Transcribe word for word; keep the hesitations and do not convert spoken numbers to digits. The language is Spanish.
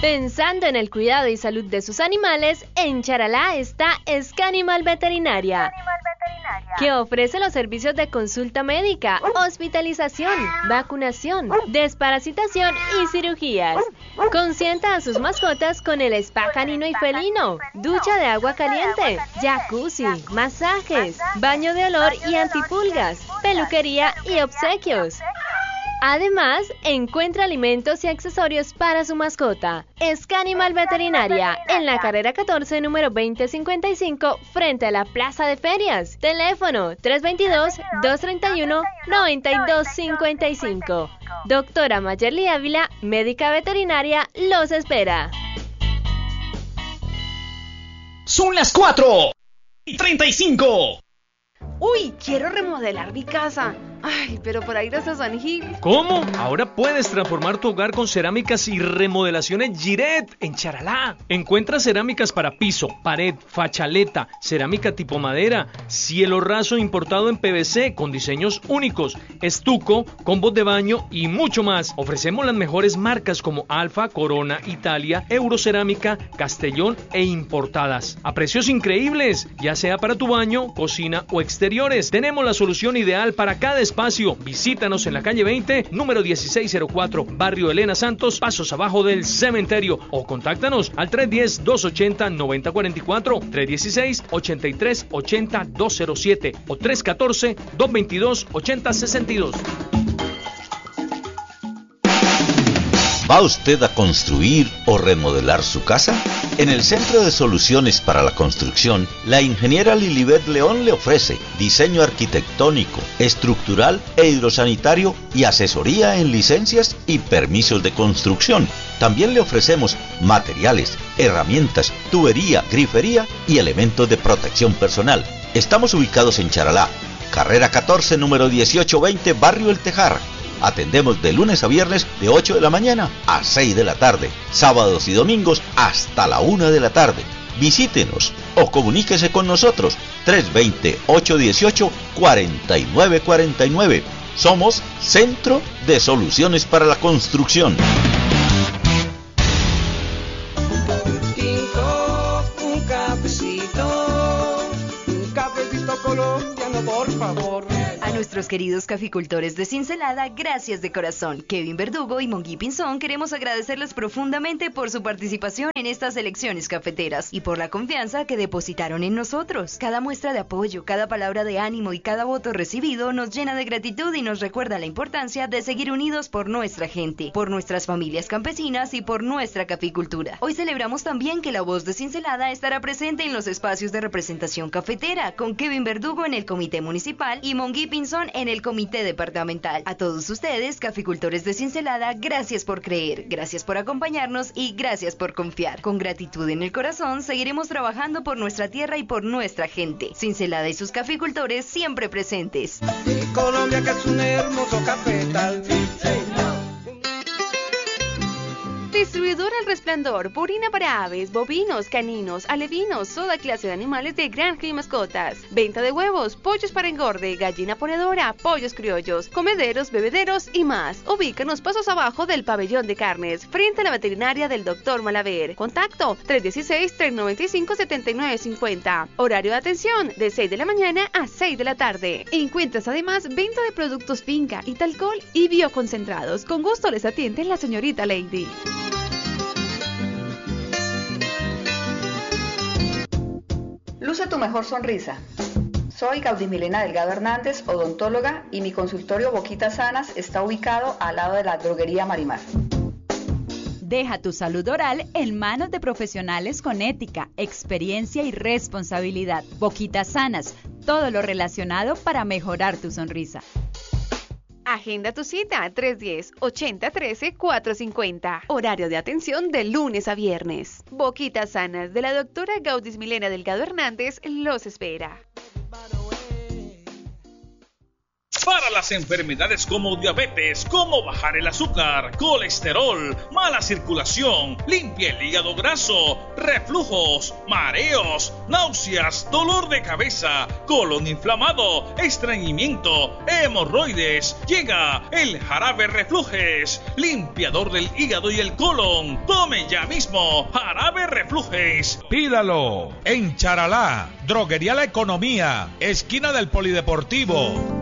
Pensando en el cuidado y salud de sus animales, en Charalá está Scanimal Veterinaria, que ofrece los servicios de consulta médica, hospitalización, vacunación, desparasitación y cirugías. Consienta a sus mascotas con el spa canino y felino, ducha de agua caliente, jacuzzi, masajes, baño de olor y antipulgas, peluquería y obsequios. Además, encuentra alimentos y accesorios para su mascota. Scanimal Veterinaria, en la carrera catorce, número veinte cincuenta y cinco, frente a la Plaza de Ferias. Teléfono tres dos dos, dos tres uno, nueve dos cinco cinco. Doctora Mayerly Ávila, médica veterinaria, los espera. Son las cuatro y treinta y cinco. Uy, quiero remodelar mi casa. Ay, pero para ir hasta San Gil. ¿Cómo? Ahora puedes transformar tu hogar con cerámicas y remodelaciones Giret en Charalá. Encuentra cerámicas para piso, pared, fachaleta, cerámica tipo madera, cielo raso importado en P V C con diseños únicos, estuco, combos de baño y mucho más. Ofrecemos las mejores marcas como Alfa, Corona, Italia, Eurocerámica, Castellón e importadas. A precios increíbles, ya sea para tu baño, cocina o exteriores. Tenemos la solución ideal para cada espacio. Visítanos en la calle veinte, número dieciséis cero cuatro, barrio Elena Santos, pasos abajo del cementerio, o contáctanos al tres uno cero, dos ocho cero, nueve cero cuatro cuatro, tres uno seis, ocho tres ocho cero, dos cero siete o tres uno cuatro, dos dos dos, ocho cero seis dos. ¿Va usted a construir o remodelar su casa? En el Centro de Soluciones para la Construcción, la ingeniera Lilibet León le ofrece diseño arquitectónico, estructural e hidrosanitario y asesoría en licencias y permisos de construcción. También le ofrecemos materiales, herramientas, tubería, grifería y elementos de protección personal. Estamos ubicados en Charalá, carrera catorce, número dieciocho veinte, barrio El Tejar. Atendemos de lunes a viernes de ocho de la mañana a seis de la tarde, sábados y domingos hasta la una de la tarde. Visítenos o comuníquese con nosotros tres dos cero, ocho uno ocho, cuatro nueve cuatro nueve. Somos Centro de Soluciones para la Construcción. Un cafecito, un cafecito colombiano, por favor. A nuestros queridos caficultores de Cincelada, gracias de corazón. Kevin Verdugo y Mongui Pinzón queremos agradecerles profundamente por su participación en estas elecciones cafeteras y por la confianza que depositaron en nosotros. Cada muestra de apoyo, cada palabra de ánimo y cada voto recibido nos llena de gratitud y nos recuerda la importancia de seguir unidos por nuestra gente, por nuestras familias campesinas y por nuestra caficultura. Hoy celebramos también que la voz de Cincelada estará presente en los espacios de representación cafetera, con Kevin Verdugo en el Comité Municipal y Mongui Pinzón en el Comité Departamental. A todos ustedes, caficultores de Cincelada, gracias por creer, gracias por acompañarnos y gracias por confiar. Con gratitud en el corazón, seguiremos trabajando por nuestra tierra y por nuestra gente. Cincelada y sus caficultores siempre presentes. Y Colombia, que es un hermoso cafetal. Distribuidor El Resplandor, purina para aves, bovinos, caninos, alevinos, toda clase de animales de granja y mascotas. Venta de huevos, pollos para engorde, gallina ponedora, pollos criollos, comederos, bebederos y más. Ubícanos pasos abajo del pabellón de carnes, frente a la veterinaria del doctor Malaver. Contacto tres uno seis, tres nueve cinco, siete nueve cinco cero. Horario de atención de seis de la mañana a seis de la tarde. Encuentras además venta de productos finca, Italcol y bioconcentrados. Con gusto les atiende la señorita Lady. Luce tu mejor sonrisa. Soy Gaudimilena Delgado Hernández, odontóloga, y mi consultorio Boquitas Sanas está ubicado al lado de la droguería Marimar. Deja tu salud oral en manos de profesionales con ética, experiencia y responsabilidad. Boquitas Sanas, todo lo relacionado para mejorar tu sonrisa. Agenda tu cita tres uno cero, ocho cero uno tres, cuatro cinco cero. Horario de atención de lunes a viernes. Boquitas Sanas de la doctora Gaudis Milena Delgado Hernández los espera. para las enfermedades como diabetes, como bajar el azúcar, colesterol, mala circulación, limpia el hígado graso, reflujos, mareos, náuseas, dolor de cabeza, colon inflamado, estreñimiento, hemorroides. Llega el jarabe Refluges, limpiador del hígado y el colon. Tome ya mismo jarabe Refluges. Pídalo en Charalá, Droguería La Economía, esquina del Polideportivo.